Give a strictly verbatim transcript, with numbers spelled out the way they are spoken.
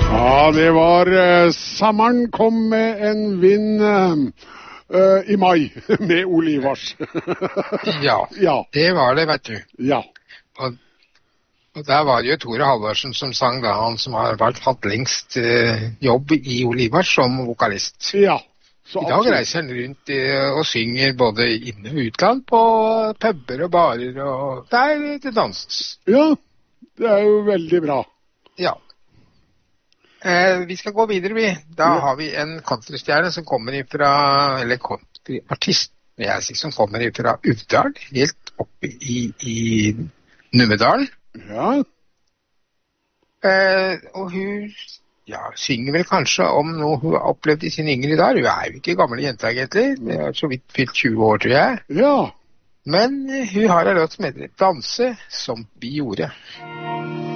Ja, det var uh, sommeren kom med en vind uh, i mai med Ole Ivars. ja, ja, det var det, vet du. Ja. Og, og der var det jo Tore Halvorsen som sang da, han som har vært hatt lengst uh, jobb i Ole Ivars som vokalist. Ja. Så I dag reiser han rundt uh, og synger både inne- og utland på puber og barer, og der det danses. Ja, det er jo veldig bra. Ja. Eh, vi skal gå videre, vi. Da ja. har vi en countrystjerne som kommer ifra, eller countryartist, jeg sier som kommer ifra Uvdal, helt oppe i, i Numedal. Ja. Eh, og hun ja, synger vel kanskje om noe hun har opplevd i sin yngre dag. Hun er jo ikke gammel jente, egentlig. Hun er så vidt fylt tjue år, tror jeg. Ja. Men hun har en låt som heter Danse som vi gjorde.